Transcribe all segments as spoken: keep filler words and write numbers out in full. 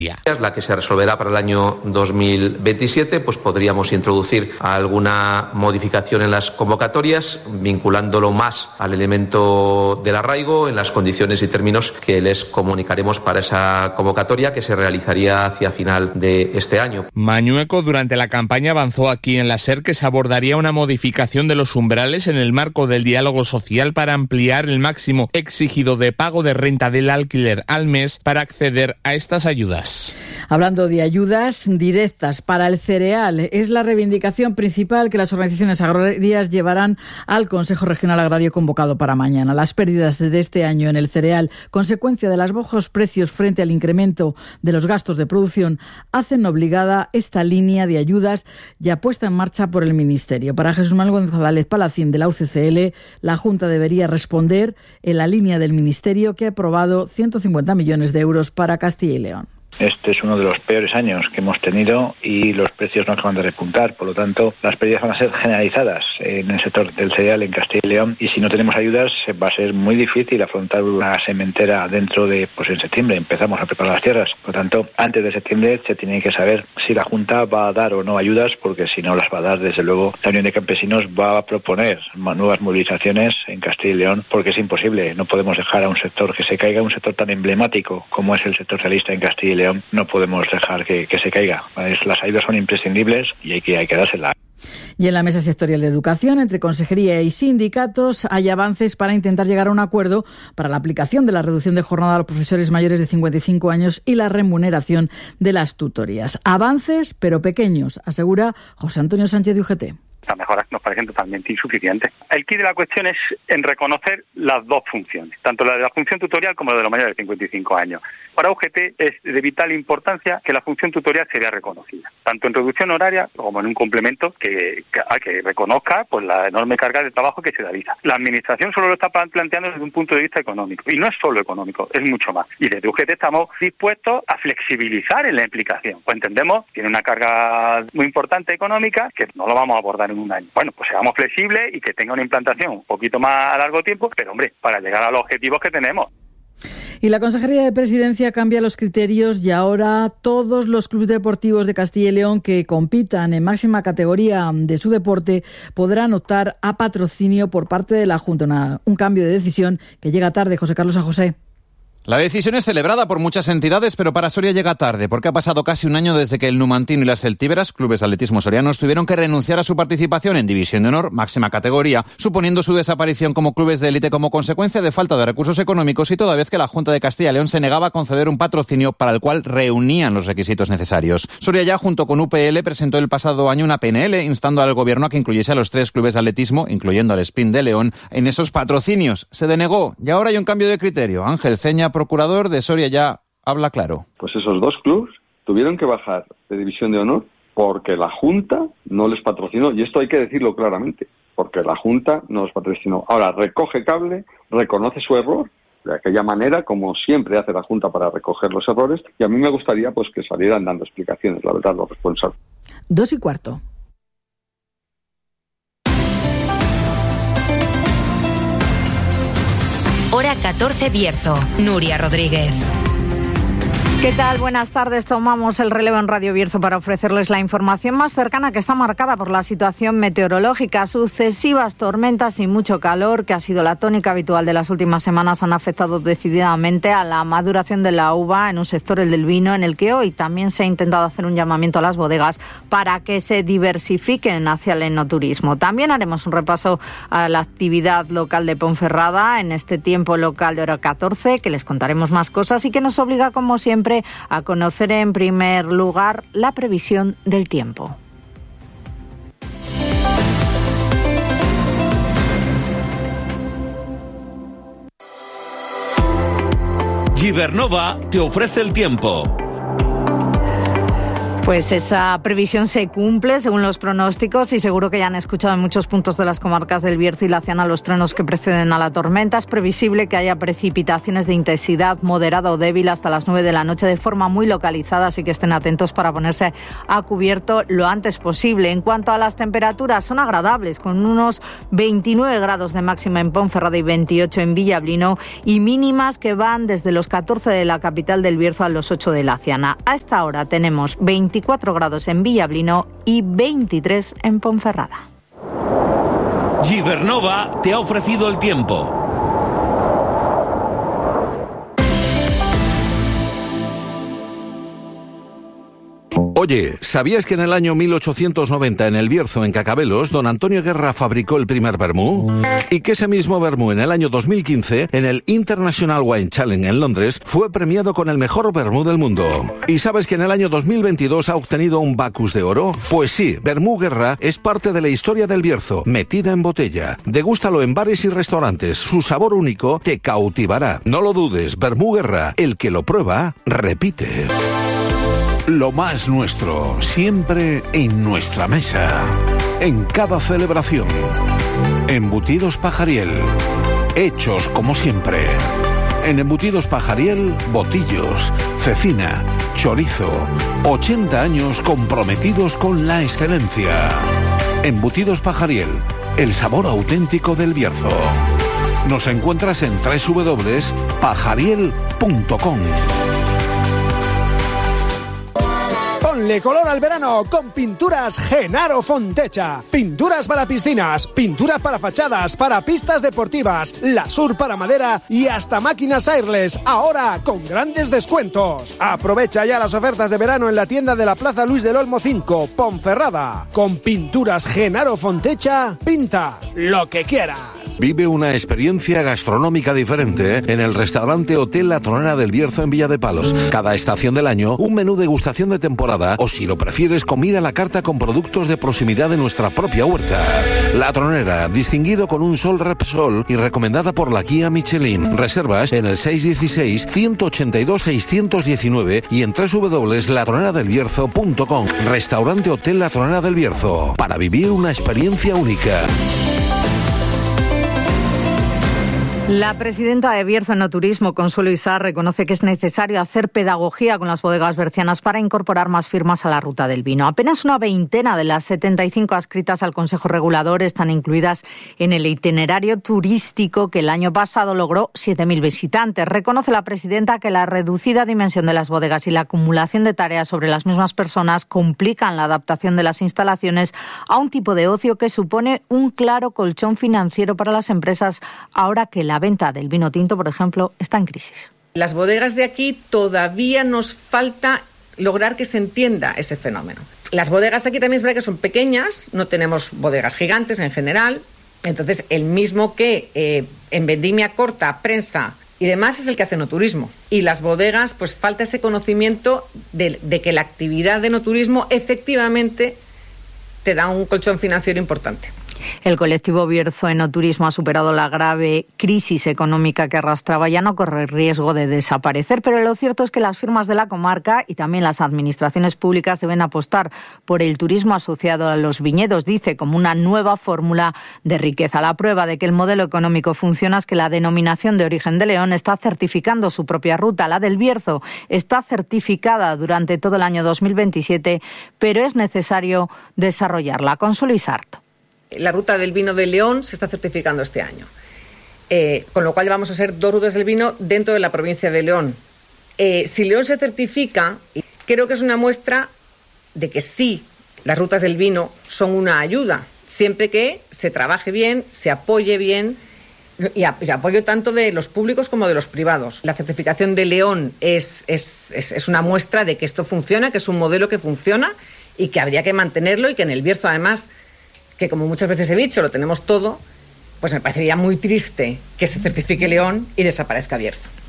La que se resolverá para el año dos mil veintisiete, pues podríamos introducir alguna modificación en las convocatorias, vinculándolo más al elemento del arraigo en las condiciones y términos que les comunicaremos para esa convocatoria que se realizaría hacia final de este año. Mañueco durante la campaña avanzó aquí en la SER que se abordaría una modificación de los umbrales en el marco del diálogo social para ampliar el máximo exigido de pago de renta del alquiler al mes para acceder a estas ayudas. Hablando de ayudas directas para el cereal, es la reivindicación principal que las organizaciones agrarias llevarán al Consejo Regional Agrario convocado para mañana. Las pérdidas de este año en el cereal, consecuencia de los bajos precios frente al incremento de los gastos de producción, hacen obligada esta línea de ayudas ya puesta en marcha por el Ministerio. Para Jesús Manuel González Palacín de la U C C L, la Junta debería responder en la línea del Ministerio que ha aprobado ciento cincuenta millones de euros para Castilla y León. Este es uno de los peores años que hemos tenido y los precios no acaban de repuntar. Por lo tanto, las pérdidas van a ser generalizadas en el sector del cereal en Castilla y León, y si no tenemos ayudas va a ser muy difícil afrontar una sementera dentro de, pues en septiembre empezamos a preparar las tierras. Por lo tanto, antes de septiembre se tiene que saber si la Junta va a dar o no ayudas, porque si no las va a dar, desde luego, la Unión de Campesinos va a proponer nuevas movilizaciones en Castilla y León, porque es imposible. No podemos dejar a un sector que se caiga, un sector tan emblemático como es el sector realista en Castilla y León. No podemos dejar que, que se caiga. Las ayudas son imprescindibles y hay que, hay que dárselas. Y en la Mesa Sectorial de Educación, entre Consejería y sindicatos, hay avances para intentar llegar a un acuerdo para la aplicación de la reducción de jornada a los profesores mayores de cincuenta y cinco años y la remuneración de las tutorías. Avances, pero pequeños, asegura José Antonio Sánchez de U G T. Las mejoras nos parecen totalmente insuficientes. El quid de la cuestión es en reconocer las dos funciones, tanto la de la función tutorial como la de los mayores de cincuenta y cinco años. Para U G T es de vital importancia que la función tutorial sea reconocida, tanto en reducción horaria como en un complemento que, que, que reconozca pues la enorme carga de trabajo que se realiza. La Administración solo lo está planteando desde un punto de vista económico, y no es solo económico, es mucho más. Y desde U G T estamos dispuestos a flexibilizar en la implicación. Pues entendemos que tiene una carga muy importante económica que no lo vamos a abordar en un año. Bueno, pues seamos flexibles y que tenga una implantación un poquito más a largo tiempo, pero hombre, para llegar a los objetivos que tenemos. Y la Consejería de Presidencia cambia los criterios y ahora todos los clubes deportivos de Castilla y León que compitan en máxima categoría de su deporte podrán optar a patrocinio por parte de la Junta. Una, un cambio de decisión que llega tarde. José Carlos San José. La decisión es celebrada por muchas entidades, pero para Soria llega tarde, porque ha pasado casi un año desde que el Numantino y las Celtíberas, clubes de atletismo sorianos, tuvieron que renunciar a su participación en División de Honor, máxima categoría, suponiendo su desaparición como clubes de élite como consecuencia de falta de recursos económicos y toda vez que la Junta de Castilla y León se negaba a conceder un patrocinio para el cual reunían los requisitos necesarios. Soria ya, junto con U P L, presentó el pasado año una P N L instando al gobierno a que incluyese a los tres clubes de atletismo, incluyendo al Spin de León, en esos patrocinios. Se denegó y ahora hay un cambio de criterio. Ángel Ceña, procurador de Soria, ya habla claro. Pues esos dos clubes tuvieron que bajar de División de Honor porque la Junta no les patrocinó, y esto hay que decirlo claramente, porque la Junta no los patrocinó. Ahora recoge cable, reconoce su error, de aquella manera como siempre hace la Junta para recoger los errores, y a mí me gustaría pues que salieran dando explicaciones, la verdad, los responsables. Dos y cuarto. Hora catorce, Bierzo. Nuria Rodríguez. ¿Qué tal? Buenas tardes. Tomamos el relevo en Radio Bierzo para ofrecerles la información más cercana, que está marcada por la situación meteorológica. Sucesivas tormentas y mucho calor, que ha sido la tónica habitual de las últimas semanas, han afectado decididamente a la maduración de la uva en un sector, el del vino, en el que hoy también se ha intentado hacer un llamamiento a las bodegas para que se diversifiquen hacia el enoturismo. También haremos un repaso a la actividad local de Ponferrada en este tiempo local de hora catorce, que les contaremos más cosas y que nos obliga, como siempre, a conocer en primer lugar la previsión del tiempo. Gibernova te ofrece el tiempo. Pues esa previsión se cumple según los pronósticos y seguro que ya han escuchado en muchos puntos de las comarcas del Bierzo y la Ciana los truenos que preceden a la tormenta. Es previsible que haya precipitaciones de intensidad moderada o débil hasta las nueve de la noche de forma muy localizada, así que estén atentos para ponerse a cubierto lo antes posible. En cuanto a las temperaturas, son agradables, con unos veintinueve grados de máxima en Ponferrada y veintiocho en Villablino y mínimas que van desde los catorce de la capital del Bierzo a los ocho de la Ciana. A esta hora tenemos veinticuatro grados en Villablino y veintitrés en Ponferrada. Gibernova te ha ofrecido el tiempo. Oye, ¿sabías que en el año mil ochocientos noventa en el Bierzo, en Cacabelos, don Antonio Guerra fabricó el primer vermú? Y que ese mismo vermú en el año dos mil quince, en el International Wine Challenge en Londres, fue premiado con el mejor vermú del mundo. ¿Y sabes que en el año dos mil veintidós ha obtenido un Bacus de oro? Pues sí, Vermú Guerra es parte de la historia del Bierzo, metida en botella. Degústalo en bares y restaurantes, su sabor único te cautivará. No lo dudes, Vermú Guerra, el que lo prueba, repite. Lo más nuestro, siempre en nuestra mesa, en cada celebración. Embutidos Pajariel, hechos como siempre. En Embutidos Pajariel, botillos, cecina, chorizo, ochenta años comprometidos con la excelencia. Embutidos Pajariel, el sabor auténtico del Bierzo. Nos encuentras en doble u doble u doble u punto pajariel punto com. Ponle color al verano con Pinturas Genaro Fontecha. Pinturas para piscinas, pinturas para fachadas, para pistas deportivas, lasur para madera y hasta máquinas airless, ahora con grandes descuentos. Aprovecha ya las ofertas de verano en la tienda de la Plaza Luis del Olmo cinco, Ponferrada. Con Pinturas Genaro Fontecha, pinta lo que quieras. Vive una experiencia gastronómica diferente en el restaurante Hotel La Tronera del Bierzo en Villa de Palos. Cada estación del año, un menú degustación de temporada o, si lo prefieres, comida a la carta con productos de proximidad de nuestra propia huerta. La Tronera, distinguido con un Sol Repsol y recomendada por la guía Michelin. Reservas en el seis uno seis, uno ocho dos, seis uno nueve y en doble u doble u doble u punto la tronera del bierzo punto com. Restaurante Hotel La Tronera del Bierzo, para vivir una experiencia única. La presidenta de Bierzo Enoturismo, Consuelo Isá, reconoce que es necesario hacer pedagogía con las bodegas bercianas para incorporar más firmas a la ruta del vino. Apenas una veintena de las setenta y cinco adscritas al Consejo Regulador están incluidas en el itinerario turístico que el año pasado logró siete mil visitantes. Reconoce la presidenta que la reducida dimensión de las bodegas y la acumulación de tareas sobre las mismas personas complican la adaptación de las instalaciones a un tipo de ocio que supone un claro colchón financiero para las empresas ahora que la venta del vino tinto, por ejemplo, está en crisis. Las bodegas de aquí todavía nos falta lograr que se entienda ese fenómeno. Las bodegas aquí también es verdad que son pequeñas, no tenemos bodegas gigantes en general, entonces el mismo que eh, en vendimia corta, prensa y demás es el que hace enoturismo. Y las bodegas, pues falta ese conocimiento de, de que la actividad de enoturismo efectivamente te da un colchón financiero importante. El colectivo Bierzo Enoturismo ha superado la grave crisis económica que arrastraba, ya no corre riesgo de desaparecer, pero lo cierto es que las firmas de la comarca y también las administraciones públicas deben apostar por el turismo asociado a los viñedos, dice, como una nueva fórmula de riqueza. La prueba de que el modelo económico funciona es que la denominación de origen de León está certificando su propia ruta. La del Bierzo está certificada durante todo el año dos mil veintisiete, pero es necesario desarrollarla. Consuelo Isart. La ruta del vino de León se está certificando este año, eh, con lo cual vamos a ser dos rutas del vino dentro de la provincia de León. Eh, si León se certifica, creo que es una muestra de que sí, las rutas del vino son una ayuda, siempre que se trabaje bien, se apoye bien y, a, y apoyo tanto de los públicos como de los privados. La certificación de León es, es, es, es una muestra de que esto funciona, que es un modelo que funciona y que habría que mantenerlo y que en el Bierzo, además, que como muchas veces he dicho, lo tenemos todo, pues me parecería muy triste que se certifique León y desaparezca Bierzo.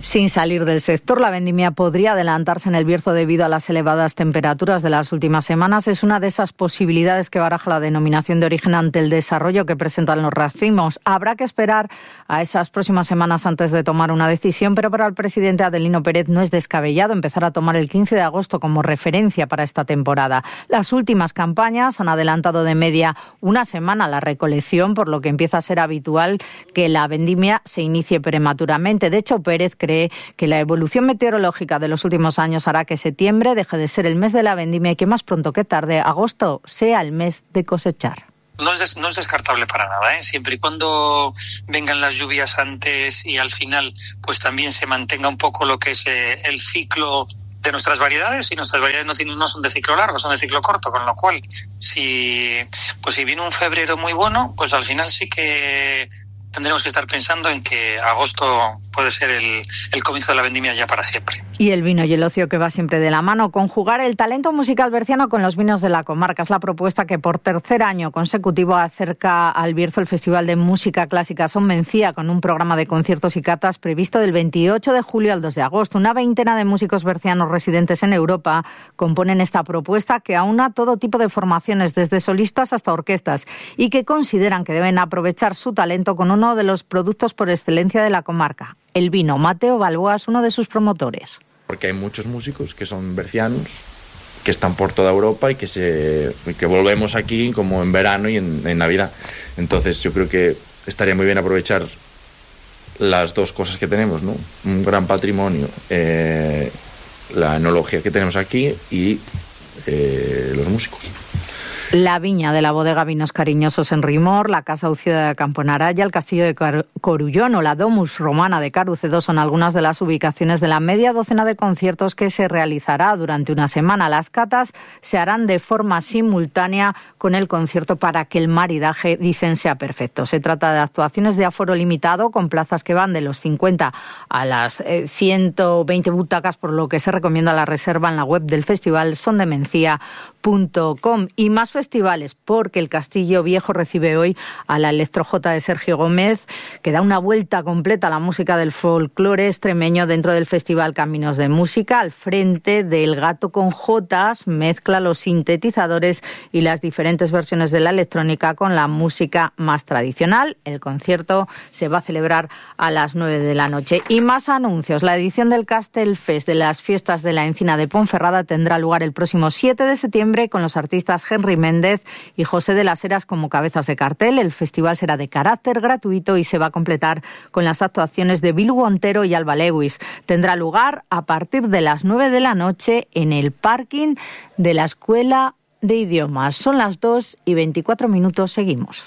Sin salir del sector, la vendimia podría adelantarse en el Bierzo debido a las elevadas temperaturas de las últimas semanas. Es una de esas posibilidades que baraja la denominación de origen ante el desarrollo que presentan los racimos. Habrá que esperar a esas próximas semanas antes de tomar una decisión, pero para el presidente Adelino Pérez no es descabellado empezar a tomar el quince de agosto como referencia para esta temporada. Las últimas campañas han adelantado de media una semana la recolección, por lo que empieza a ser habitual que la vendimia se inicie prematuramente. De hecho, Pérez cree que la evolución meteorológica de los últimos años hará que septiembre deje de ser el mes de la vendimia y que más pronto que tarde, agosto, sea el mes de cosechar. No es, no es descartable para nada, ¿eh? Siempre y cuando vengan las lluvias antes y al final pues también se mantenga un poco lo que es eh, el ciclo de nuestras variedades, y nuestras variedades no tienen, no son de ciclo largo, son de ciclo corto, con lo cual si pues si viene un febrero muy bueno, pues al final sí que tendremos que estar pensando en que agosto puede ser el, el comienzo de la vendimia ya para siempre. Y el vino y el ocio que va siempre de la mano. Conjugar el talento musical berciano con los vinos de la comarca es la propuesta que por tercer año consecutivo acerca al Bierzo el Festival de Música Clásica Son Mencía, con un programa de conciertos y catas previsto del veintiocho de julio al dos de agosto. Una veintena de músicos bercianos residentes en Europa componen esta propuesta, que aúna todo tipo de formaciones, desde solistas hasta orquestas, y que consideran que deben aprovechar su talento con uno de los productos por excelencia de la comarca, el vino. Mateo Balboa es uno de sus promotores. Porque hay muchos músicos que son bercianos, que están por toda Europa y que se que volvemos aquí como en verano y en, en Navidad. Entonces yo creo que estaría muy bien aprovechar las dos cosas que tenemos, ¿no? Un gran patrimonio, eh, la enología que tenemos aquí y eh, los músicos. La viña de la bodega Vinos Cariñosos en Rimor, la Casa Ucida de Camponaraya, el Castillo de Corullón o la Domus Romana de Carucedo son algunas de las ubicaciones de la media docena de conciertos que se realizará durante una semana. Las catas se harán de forma simultánea con el concierto para que el maridaje, dicen, sea perfecto. Se trata de actuaciones de aforo limitado, con plazas que van de los cincuenta a las eh, ciento veinte butacas, por lo que se recomienda la reserva en la web del festival sondemencía punto com. Y más festivales, porque el Castillo Viejo recibe hoy a la Electrojota de Sergio Gómez, que da una vuelta completa a la música del folclore extremeño dentro del Festival Caminos de Música. Al frente del Gato con Jotas mezcla los sintetizadores y las diferentes versiones de la electrónica con la música más tradicional. El concierto se va a celebrar a las nueve de la noche. Y más anuncios. La edición del Castelfest de las Fiestas de la Encina de Ponferrada tendrá lugar el próximo siete de septiembre con los artistas Henry Méndez y José de las Heras como cabezas de cartel. El festival será de carácter gratuito y se va a completar con las actuaciones de Bildu Ontero y Alba Lewis. Tendrá lugar a partir de las nueve de la noche en el parking de la Escuela de Idiomas. Son las dos y veinticuatro minutos. Seguimos.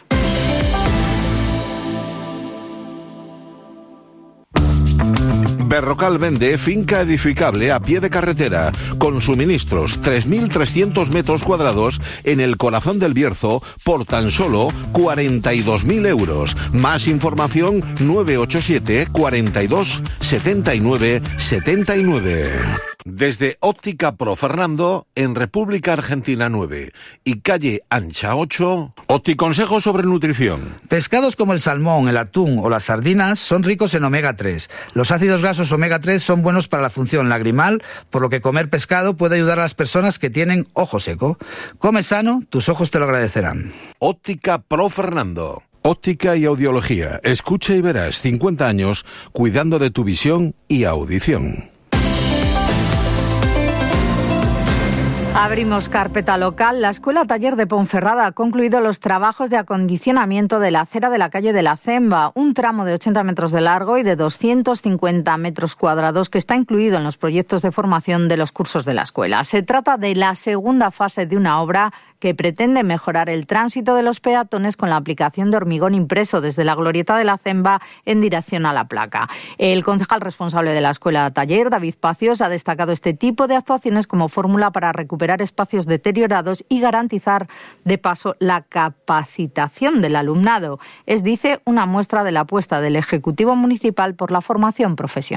Berrocal vende finca edificable a pie de carretera, con suministros, tres mil trescientos metros cuadrados en el corazón del Bierzo por tan solo cuarenta y dos mil euros. Más información nueve ocho siete, cuarenta y dos, setenta y nueve, setenta y nueve. Desde Óptica Pro Fernando, en República Argentina nueve y calle Ancha ocho, Opticonsejo sobre nutrición. Pescados como el salmón, el atún o las sardinas son ricos en omega tres. Los ácidos grasos omega tres son buenos para la función lagrimal, por lo que comer pescado puede ayudar a las personas que tienen ojo seco. Come sano, tus ojos te lo agradecerán. Óptica Pro Fernando. Óptica y audiología. Escucha y verás. cincuenta años cuidando de tu visión y audición. Abrimos carpeta local. La Escuela Taller de Ponferrada ha concluido los trabajos de acondicionamiento de la acera de la calle de la Cemba, un tramo de ochenta metros de largo y de doscientos cincuenta metros cuadrados que está incluido en los proyectos de formación de los cursos de la escuela. Se trata de la segunda fase de una obra que pretende mejorar el tránsito de los peatones con la aplicación de hormigón impreso desde la glorieta de la Cemba en dirección a la placa. El concejal responsable de la Escuela Taller, David Pacios, ha destacado este tipo de actuaciones como fórmula para recuperar espacios deteriorados y garantizar, de paso, la capacitación del alumnado. Es, dice, una muestra de la apuesta del Ejecutivo Municipal por la formación profesional.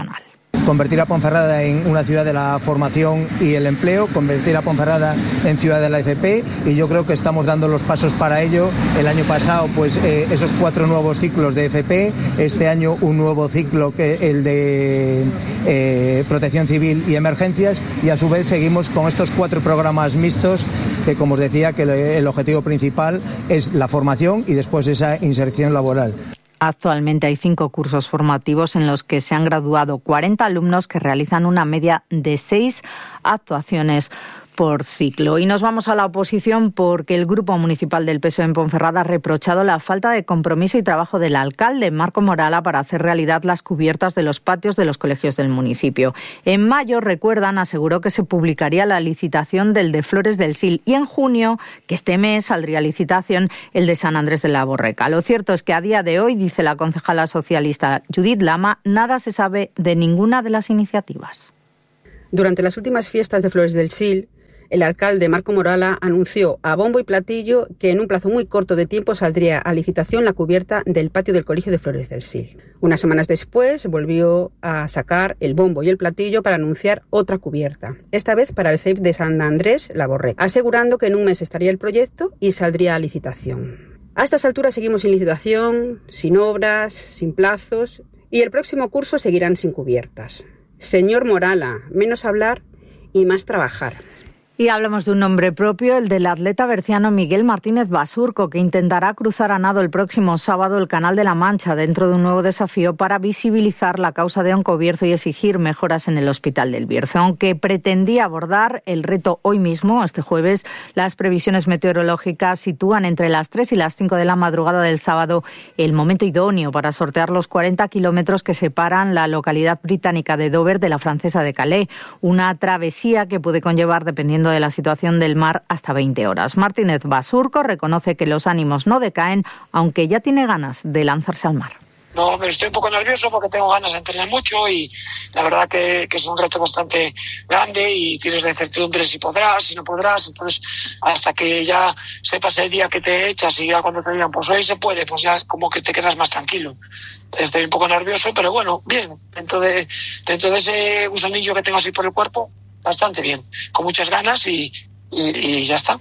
Convertir a Ponferrada en una ciudad de la formación y el empleo, convertir a Ponferrada en ciudad de la F P, y yo creo que estamos dando los pasos para ello. El año pasado, pues eh, esos cuatro nuevos ciclos de F P, este año un nuevo ciclo, que el de eh, protección civil y emergencias, y a su vez seguimos con estos cuatro programas mixtos que, como os decía, que el objetivo principal es la formación y después esa inserción laboral. Actualmente hay cinco cursos formativos en los que se han graduado cuarenta alumnos que realizan una media de seis actuaciones por ciclo. Y nos vamos a la oposición porque el Grupo Municipal del P S O E en Ponferrada ha reprochado la falta de compromiso y trabajo del alcalde, Marco Morala, para hacer realidad las cubiertas de los patios de los colegios del municipio. En mayo, recuerdan, aseguró que se publicaría la licitación del de Flores del Sil y en junio, que este mes, saldría a licitación el de San Andrés de la Borreca. Lo cierto es que a día de hoy, dice la concejala socialista Judith Lama, nada se sabe de ninguna de las iniciativas. Durante las últimas fiestas de Flores del Sil, el alcalde Marco Morala anunció a bombo y platillo que en un plazo muy corto de tiempo saldría a licitación la cubierta del patio del Colegio de Flores del Sil. Unas semanas después volvió a sacar el bombo y el platillo para anunciar otra cubierta, esta vez para el C E I P de San Andrés La Borreca, asegurando que en un mes estaría el proyecto y saldría a licitación. A estas alturas seguimos sin licitación, sin obras, sin plazos, y el próximo curso seguirán sin cubiertas. Señor Morala, menos hablar y más trabajar. Y hablamos de un nombre propio, el del atleta berciano Miguel Martínez Basurco, que intentará cruzar a nado el próximo sábado el Canal de la Mancha dentro de un nuevo desafío para visibilizar la causa de Oncobierzo y exigir mejoras en el Hospital del Bierzo. Aunque pretendía abordar el reto hoy mismo, este jueves, las previsiones meteorológicas sitúan entre las tres y las cinco de la madrugada del sábado el momento idóneo para sortear los cuarenta kilómetros que separan la localidad británica de Dover de la francesa de Calais, una travesía que puede conllevar, dependiendo de la situación del mar, hasta veinte horas. Martínez Basurco reconoce que los ánimos no decaen, aunque ya tiene ganas de lanzarse al mar. No, pero estoy un poco nervioso porque tengo ganas de entrenar mucho y la verdad que, que es un reto bastante grande y tienes la incertidumbre si podrás, si no podrás. Entonces, hasta que ya sepas el día que te echas y ya cuando te digan, pues hoy se puede, pues ya como que te quedas más tranquilo. Estoy un poco nervioso, pero bueno, bien. Dentro de, dentro de ese gusanillo que tengo así por el cuerpo, bastante bien, con muchas ganas y, y, y ya está.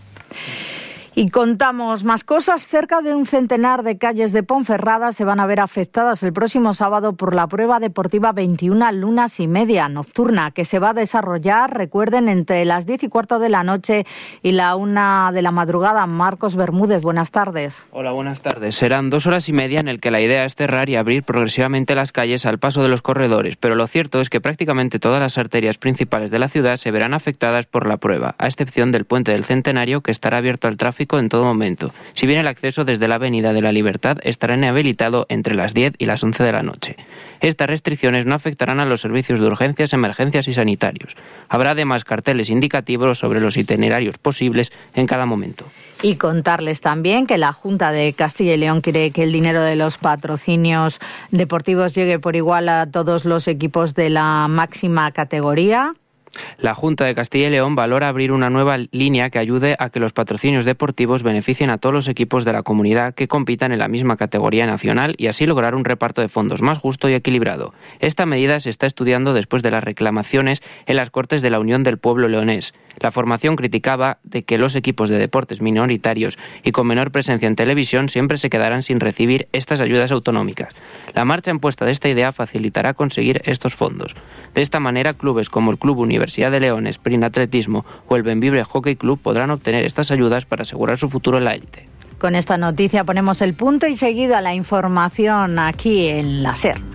Y contamos más cosas. Cerca de un centenar de calles de Ponferrada se van a ver afectadas el próximo sábado por la prueba deportiva veintiuna lunas y media nocturna, que se va a desarrollar, recuerden, entre las diez y cuarto de la noche y la una de la madrugada. Marcos Bermúdez, buenas tardes. Hola, buenas tardes. Serán dos horas y media en el que la idea es cerrar y abrir progresivamente las calles al paso de los corredores, pero lo cierto es que prácticamente todas las arterias principales de la ciudad se verán afectadas por la prueba, a excepción del Puente del Centenario, que estará abierto al tráfico en todo momento. Si bien el acceso desde la Avenida de la Libertad estará inhabilitado entre las diez y las once de la noche. Estas restricciones no afectarán a los servicios de urgencias, emergencias y sanitarios. Habrá además carteles indicativos sobre los itinerarios posibles en cada momento. Y contarles también que la Junta de Castilla y León quiere que el dinero de los patrocinios deportivos llegue por igual a todos los equipos de la máxima categoría. La Junta de Castilla y León valora abrir una nueva línea que ayude a que los patrocinios deportivos beneficien a todos los equipos de la comunidad que compitan en la misma categoría nacional y así lograr un reparto de fondos más justo y equilibrado. Esta medida se está estudiando después de las reclamaciones en las Cortes de la Unión del Pueblo Leonés. La formación criticaba de que los equipos de deportes minoritarios y con menor presencia en televisión siempre se quedaran sin recibir estas ayudas autonómicas. La marcha en puesta de esta idea facilitará conseguir estos fondos. De esta manera, clubes como el Club Universidad de León, Sprint Atletismo o el Bembibre Hockey Club podrán obtener estas ayudas para asegurar su futuro en la élite. Con esta noticia ponemos el punto y seguido a la información aquí en la SER.